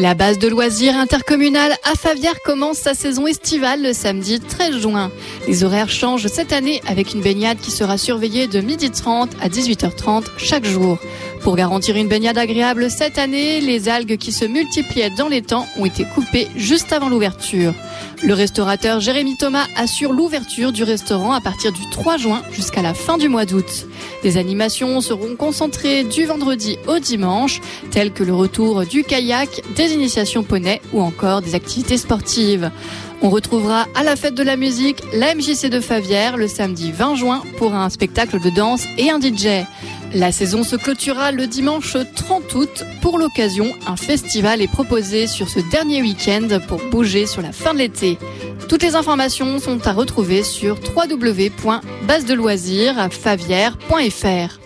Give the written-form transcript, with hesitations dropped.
La base de loisirs intercommunale à Favières commence sa saison estivale le samedi 13 juin. Les horaires changent cette année avec une baignade qui sera surveillée de 12h30 à 18h30 chaque jour. Pour garantir une baignade agréable cette année, les algues qui se multipliaient dans les temps ont été coupées juste avant l'ouverture. Le restaurateur Jérémy Thomas assure l'ouverture du restaurant à partir du 3 juin jusqu'à la fin du mois d'août. Des animations seront concentrées du vendredi au dimanche, telles que le retour du kayak, des initiations poney ou encore des activités sportives. On retrouvera à la fête de la musique la MJC de Favières le samedi 20 juin pour un spectacle de danse et un DJ. La saison se clôturera le dimanche 30 août. Pour l'occasion, un festival est proposé sur ce dernier week-end pour bouger sur la fin de l'été. Toutes les informations sont à retrouver sur www.basedeloisirsfavières.fr.